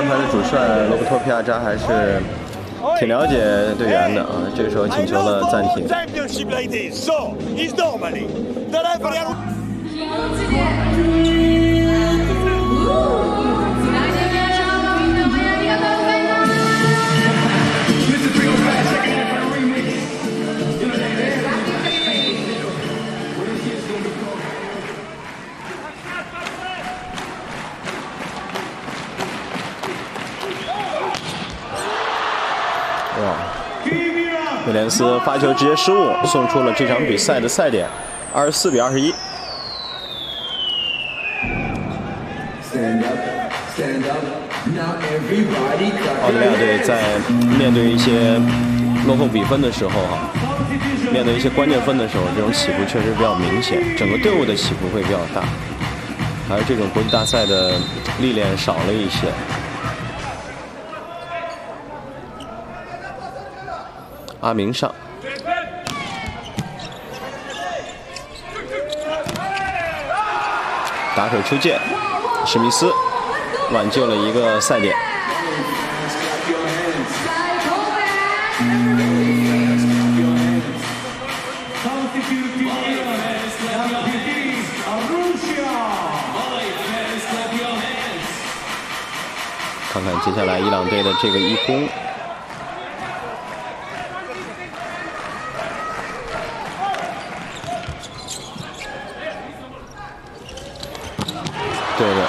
南排的主帅罗伯托·皮亚扎还是挺了解队员的啊，这个时候请求了暂停。威廉斯发球直接失误，送出了这场比赛的赛点，24比21。澳大利亚队在面对一些落后比分的时候面对一些关键分的时候，这种起伏确实比较明显，整个队伍的起伏会比较大，而这种国际大赛的历练少了一些。阿明上，打手出界，史密斯挽救了一个赛点。看看接下来伊朗队的这个一攻。对的，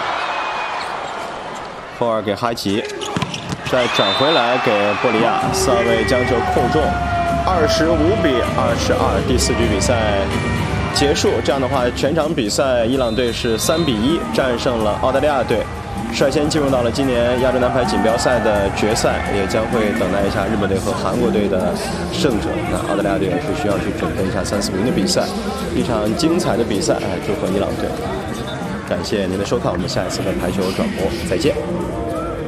后尔给哈奇，再转回来给波利亚，萨维将球扣中，25比22，第4局比赛结束。这样的话，全场比赛伊朗队是3比1战胜了澳大利亚队，率先进入到了今年亚洲男排锦标赛的决赛，也将会等待一下日本队和韩国队的胜者。那澳大利亚队也是需要去准备一下3、4名的比赛，一场精彩的比赛，祝贺伊朗队。感谢您的收看，我们下一次的排球转播再见。